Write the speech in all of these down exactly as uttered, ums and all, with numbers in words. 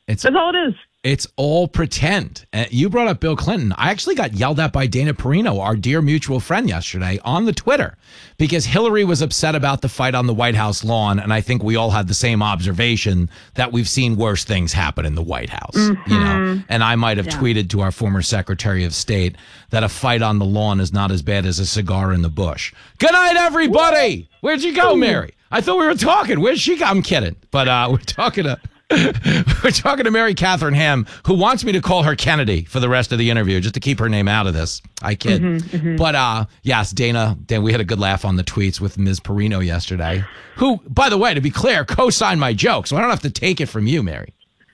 It's, That's all it is. It's all pretend. Uh, you brought up Bill Clinton. I actually got yelled at by Dana Perino, our dear mutual friend, yesterday on the Twitter because Hillary was upset about the fight on the White House lawn. And I think we all had the same observation that we've seen worse things happen in the White House. Mm-hmm. You know, and I might have yeah. tweeted to our former Secretary of State that a fight on the lawn is not as bad as a cigar in the bush. Good night, everybody. Woo! Where'd you go, Mary? I thought we were talking. Where's she go? I'm kidding. But uh, we're talking to... We're talking to Mary Catherine Ham, who wants me to call her Kennedy for the rest of the interview, just to keep her name out of this. I kid. Mm-hmm, mm-hmm. But uh, yes, Dana, Dana, we had a good laugh on the tweets with Miz Perino yesterday, who, by the way, to be clear, co-signed my joke, so I don't have to take it from you, Mary.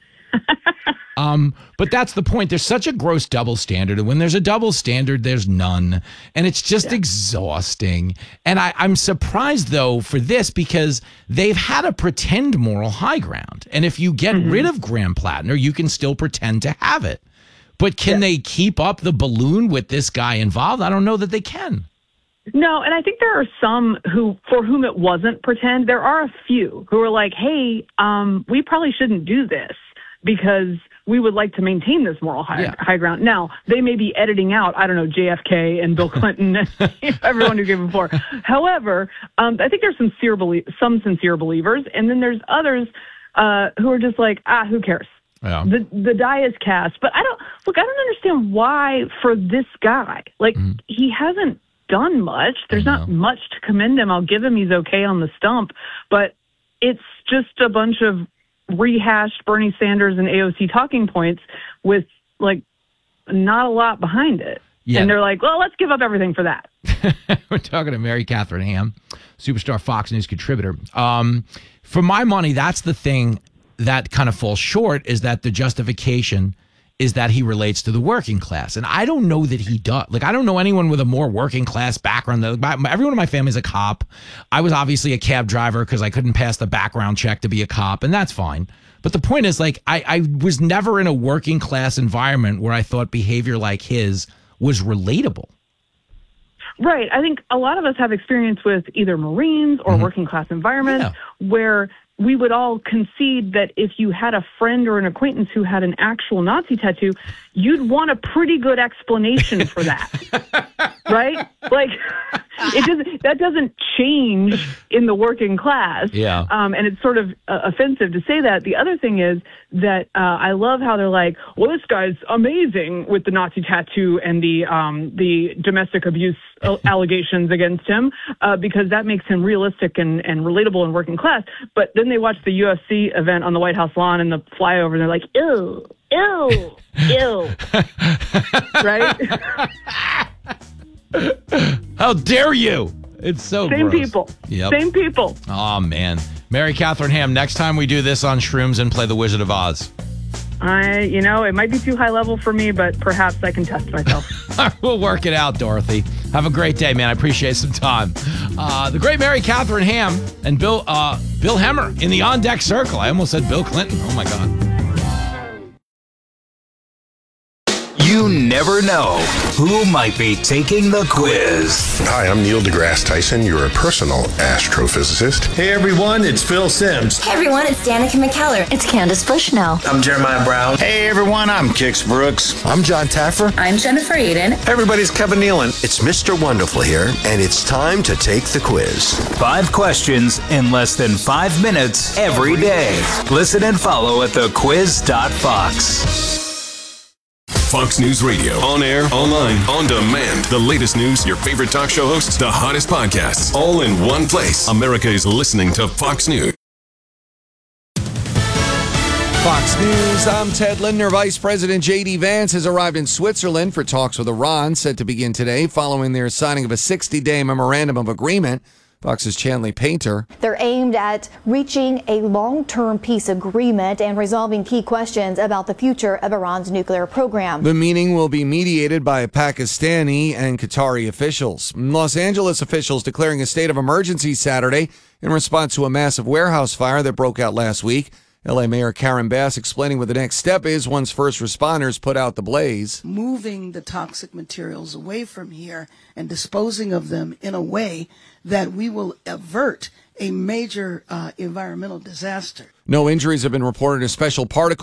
Um, but that's the point. There's such a gross double standard. And when there's a double standard, there's none. And it's just yeah. exhausting. And I, I'm surprised, though, for this because they've had a pretend moral high ground. And if you get mm-hmm. rid of Graham Plattner, you can still pretend to have it. But can yeah. they keep up the balloon with this guy involved? I don't know that they can. No, and I think there are some who, for whom it wasn't pretend. There are a few who are like, hey, um, we probably shouldn't do this because we would like to maintain this moral high, yeah. high ground. Now, they may be editing out, I don't know, J F K and Bill Clinton and everyone who came before. However, um, I think there's some sincere, belie- some sincere believers, and then there's others uh, who are just like, ah, who cares? Yeah. The the die is cast. But I don't, look, I don't understand why for this guy. Like, mm-hmm. he hasn't done much. There's not much to commend him. I'll give him he's okay on the stump. But it's just a bunch of rehashed Bernie Sanders and A O C talking points with like not a lot behind it. Yeah. And they're like, well, let's give up everything for that. We're talking to Mary Catherine Ham, superstar Fox News contributor. Um, for my money, that's the thing that kind of falls short is that the justification is that he relates to the working class. And I don't know that he does. Like, I don't know anyone with a more working class background. Everyone in my family is a cop. I was obviously a cab driver because I couldn't pass the background check to be a cop, and that's fine. But the point is, like, I, I was never in a working class environment where I thought behavior like his was relatable. Right. I think a lot of us have experience with either Marines or mm-hmm. working class environments yeah. where we would all concede that if you had a friend or an acquaintance who had an actual Nazi tattoo, you'd want a pretty good explanation for that, right? Like, it doesn't, that doesn't change in the working class. Yeah. Um, and it's sort of uh, offensive to say that. The other thing is that uh, I love how they're like, well, this guy's amazing with the Nazi tattoo and the um, the domestic abuse allegations against him uh, because that makes him realistic and, and relatable and working class. But then they watch the U F C event on the White House lawn and the flyover, and they're like, ew, ew, ew. Right? How dare you? It's so Same gross. people. Yep. Same people. Oh, man. Mary Catherine Ham, next time we do this on Shrooms and play The Wizard of Oz. I, you know, it might be too high level for me, but perhaps I can test myself. We'll work it out, Dorothy. Have a great day, man. I appreciate some time. Uh, the great Mary Catherine Ham and Bill uh, Bill Hemmer in the on-deck circle. I almost said Bill Clinton. Oh, my God. You never know who might be taking the quiz. Hi, I'm Neil deGrasse Tyson, your personal astrophysicist. Hey everyone, it's Phil Sims. Hey everyone, it's Danica McKellar. It's Candace Bushnell. I'm Jeremiah Brown. Hey everyone, I'm Kix Brooks. I'm John Taffer. I'm Jennifer Aiden. Hey everybody's Kevin Nealon. It's Mister Wonderful here, and it's time to take the quiz. Five questions in less than five minutes every day. Listen and follow at the quiz dot fox. Fox News Radio. On air, online, on demand. The latest news, your favorite talk show hosts, the hottest podcasts, all in one place. America is listening to Fox News. Fox News, I'm Ted Lindner. Vice President J D. Vance has arrived in Switzerland for talks with Iran set to begin today following their signing of a sixty-day memorandum of agreement. Fox's Chanley Painter. They're aimed at reaching a long-term peace agreement and resolving key questions about the future of Iran's nuclear program. The meeting will be mediated by Pakistani and Qatari officials. Los Angeles officials declaring a state of emergency Saturday in response to a massive warehouse fire that broke out last week. L A Mayor Karen Bass explaining what the next step is once first responders put out the blaze. Moving the toxic materials away from here and disposing of them in a way that we will avert a major uh, environmental disaster. No injuries have been reported. A special particle